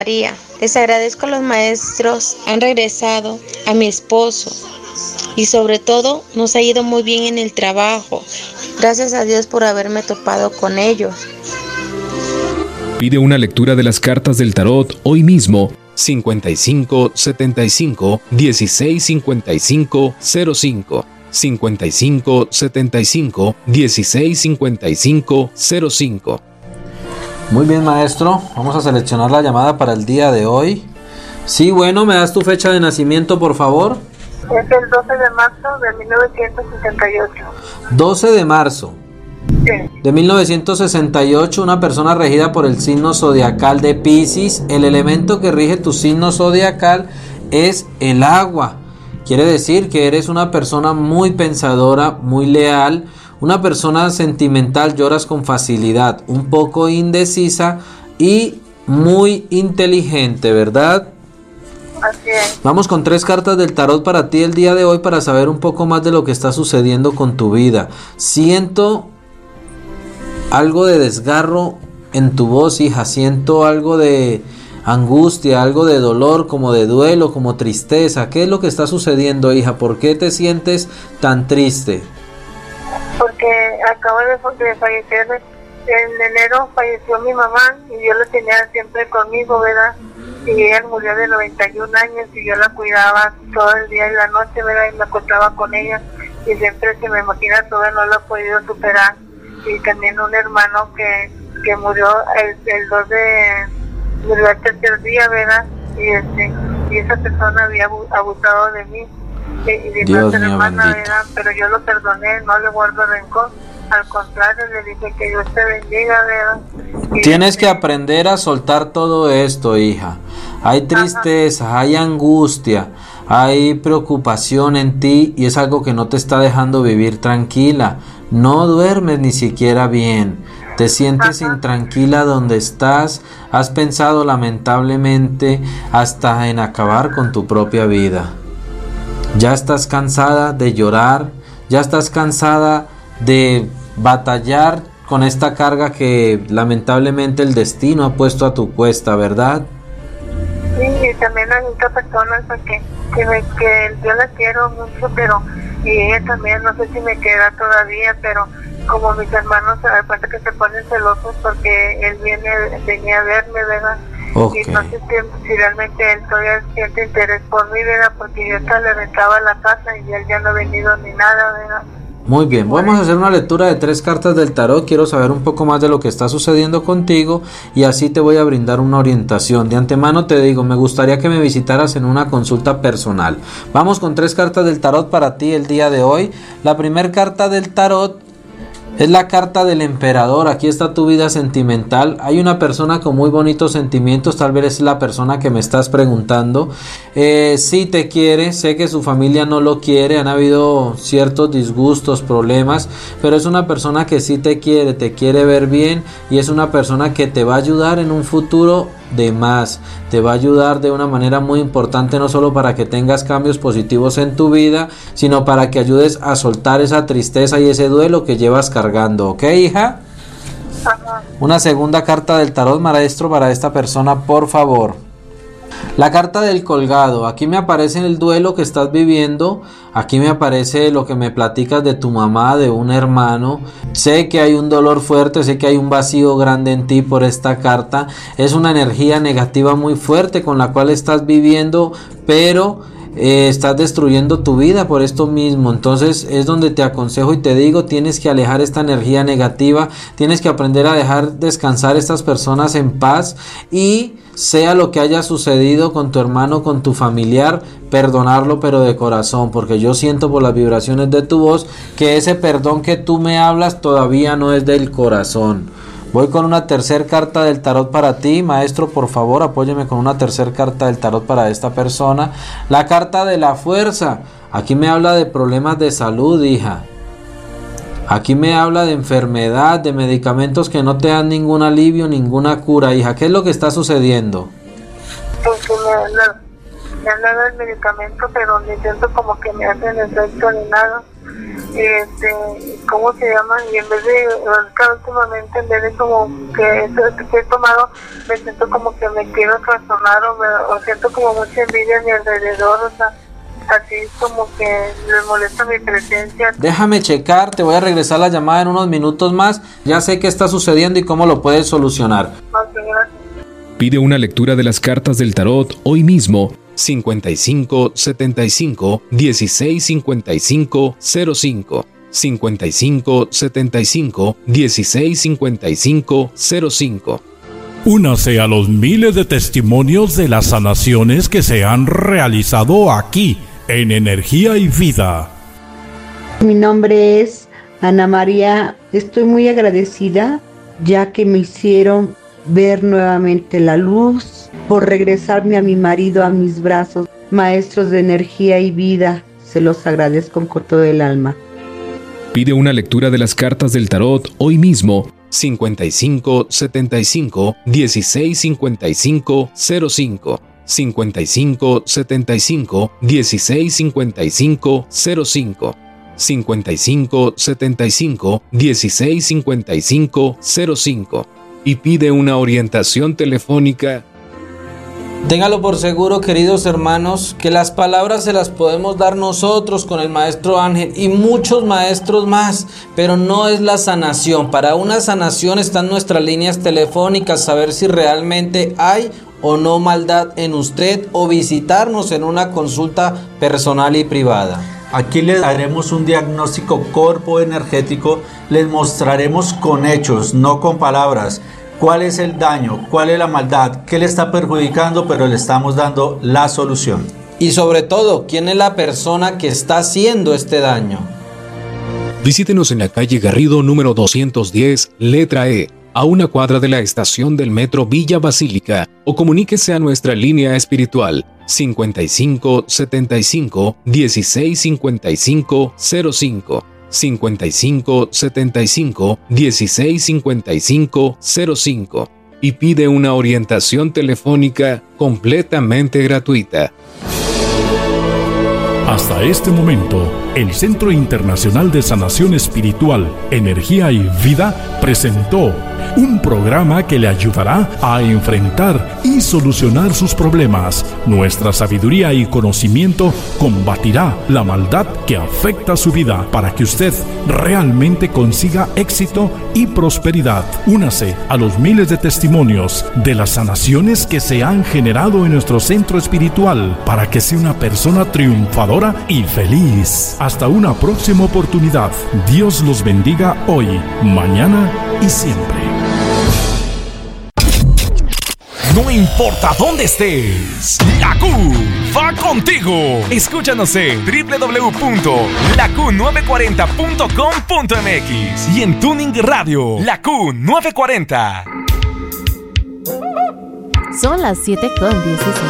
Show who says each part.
Speaker 1: María. Les agradezco a los maestros, han regresado, a mi esposo y sobre todo nos ha ido muy bien en el trabajo. Gracias a Dios por haberme topado con ellos.
Speaker 2: Pide una lectura de las cartas del tarot hoy mismo. 55 75 16 55 05 55 75 16 55 05.
Speaker 3: Muy bien, maestro, vamos a seleccionar la llamada para el día de hoy. Sí, bueno, ¿me das tu fecha de nacimiento, por favor?
Speaker 4: Es el 12 de marzo de 1968.
Speaker 3: 12 de marzo de 1968, una persona regida por el signo zodiacal de Piscis. El elemento que rige tu signo zodiacal es el agua. Quiere decir que eres una persona muy pensadora, muy leal, una persona sentimental, lloras con facilidad, un poco indecisa y muy inteligente, ¿verdad?
Speaker 4: Así es.
Speaker 3: Vamos con 3 cartas del tarot para ti el día de hoy para saber un poco más de lo que está sucediendo con tu vida. Siento algo de desgarro en tu voz, hija. Siento algo de angustia, algo de dolor, como de duelo, como tristeza. ¿Qué es lo que está sucediendo, hija? ¿Por qué te sientes tan triste?
Speaker 4: Porque acabo de fallecer, en enero falleció mi mamá y yo la tenía siempre conmigo, ¿verdad? Y ella murió de 91 años y yo la cuidaba todo el día y la noche, ¿verdad? Y me acostaba con ella y siempre se me imagina todo, no lo he podido superar. Y también un hermano que murió el 2 de... murió el tercer día, ¿verdad? Y esa persona había abusado de mí. Y de
Speaker 3: Dios
Speaker 4: mi
Speaker 3: mío,
Speaker 4: hermana,
Speaker 3: bendito.
Speaker 4: ¿verdad? Pero yo lo perdoné, no le guardo rencor. Al contrario, le dije que Dios te bendiga, ¿verdad? Y
Speaker 3: Tienes que aprender a soltar todo esto, hija. Hay tristeza, hay angustia, hay preocupación en ti y es algo que no te está dejando vivir tranquila. No duermes ni siquiera bien. Te sientes intranquila donde estás. Has pensado lamentablemente hasta en acabar con tu propia vida. Ya estás cansada de llorar. Ya estás cansada de batallar con esta carga que lamentablemente el destino ha puesto a tu cuesta, ¿verdad?
Speaker 4: Sí, y también hay otra persona que yo la quiero mucho, pero y ella también, no sé si me queda todavía, pero como mis hermanos se dan cuenta que se ponen celosos porque él venía a verme, ¿verdad?
Speaker 3: Okay.
Speaker 4: Y no sé si realmente él todavía siente interés por mí, ¿verdad? Porque yo hasta le rentaba la casa y él ya no ha venido ni nada, ¿verdad?
Speaker 3: Muy bien, vamos a hacer una lectura de 3 cartas del tarot. Quiero saber un poco más de lo que está sucediendo contigo y así te voy a brindar una orientación. De antemano te digo, me gustaría que me visitaras en una consulta personal. Vamos con 3 cartas del tarot para ti el día de hoy. La primera carta del tarot es la carta del emperador. Aquí está tu vida sentimental. Hay una persona con muy bonitos sentimientos. Tal vez es la persona que me estás preguntando. Sí te quiere. Sé que su familia no lo quiere. Han habido ciertos disgustos, problemas. Pero es una persona que sí te quiere ver bien. Y es una persona que te va a ayudar en un futuro de más. Te va a ayudar de una manera muy importante, no solo para que tengas cambios positivos en tu vida, sino para que ayudes a soltar esa tristeza y ese duelo que llevas cargando. ¿Ok, hija?
Speaker 4: Ajá.
Speaker 3: Una segunda carta del tarot, maestro, para esta persona, por favor. La carta del colgado. Aquí me aparece el duelo que estás viviendo. Aquí me aparece lo que me platicas de tu mamá, de un hermano. Sé que hay un dolor fuerte, sé que hay un vacío grande en ti por esta carta. Es una energía negativa muy fuerte con la cual estás viviendo, pero estás destruyendo tu vida por esto mismo. Entonces es donde te aconsejo y te digo, tienes que alejar esta energía negativa, tienes que aprender a dejar descansar estas personas en paz y sea lo que haya sucedido con tu hermano, con tu familiar, perdonarlo pero de corazón, porque yo siento por las vibraciones de tu voz que ese perdón que tú me hablas todavía no es del corazón. Voy con una tercera carta del tarot para ti, maestro, por favor, apóyeme con una tercera carta del tarot para esta persona. La carta de la fuerza. Aquí me habla de problemas de salud, hija. Aquí me habla de enfermedad, de medicamentos que no te dan ningún alivio, ninguna cura, hija. ¿Qué es lo que está sucediendo?
Speaker 4: Porque me han dado el medicamento, pero ni siento como que me hacen efecto ni nada. ¿cómo se llama? Y en vez de, ahorita últimamente, en vez de como que eso que he tomado, me siento como que me quiero trastornar o siento como mucha envidia a mi alrededor, o sea, así como que les molesta mi presencia.
Speaker 3: Déjame checar, te voy a regresar la llamada en unos minutos más. Ya sé qué está sucediendo y cómo lo puedes solucionar.
Speaker 4: Ok, gracias.
Speaker 2: Pide una lectura de las cartas del tarot hoy mismo. 55 75 16 55 05 55 75 16 55 05.
Speaker 5: Únase a los miles de testimonios de las sanaciones que se han realizado aquí en Energía y Vida.
Speaker 6: Mi nombre es Ana María. Estoy muy agradecida ya que me hicieron ver nuevamente la luz, por regresarme a mi marido a mis brazos. Maestros de Energía y Vida, se los agradezco con todo el alma.
Speaker 2: Pide una lectura de las cartas del tarot hoy mismo. 55 75 16 55 05 55 75 16 55 05 55 75 16 55 05 y pide una orientación telefónica.
Speaker 3: Téngalo por seguro, queridos hermanos, que las palabras se las podemos dar nosotros con el maestro Ángel y muchos maestros más, pero no es la sanación. Para una sanación están nuestras líneas telefónicas, saber si realmente hay o no maldad en usted o visitarnos en una consulta personal y privada.
Speaker 7: Aquí les daremos un diagnóstico corpoenergético, les mostraremos con hechos, no con palabras, cuál es el daño, cuál es la maldad, qué le está perjudicando, pero le estamos dando la solución.
Speaker 3: Y sobre todo, ¿quién es la persona que está haciendo este daño?
Speaker 2: Visítenos en la calle Garrido número 210, letra E, a una cuadra de la estación del metro Villa Basílica, o comuníquese a nuestra línea espiritual 55 75 16 55 05 55 75 16 55 05 y pide una orientación telefónica completamente gratuita.
Speaker 5: Hasta este momento, el Centro Internacional de Sanación Espiritual, Energía y Vida presentó un programa que le ayudará a enfrentar y solucionar sus problemas. Nuestra sabiduría y conocimiento combatirá la maldad que afecta su vida para que usted realmente consiga éxito y prosperidad. Únase a los miles de testimonios de las sanaciones que se han generado en nuestro centro espiritual para que sea una persona triunfadora y feliz. Hasta una próxima oportunidad. Dios los bendiga hoy, mañana y siempre.
Speaker 8: No importa dónde estés, la Q va contigo. Escúchanos en www.laQ940.com.mx y en Tuning Radio, la Q940.
Speaker 9: Son las 7:16.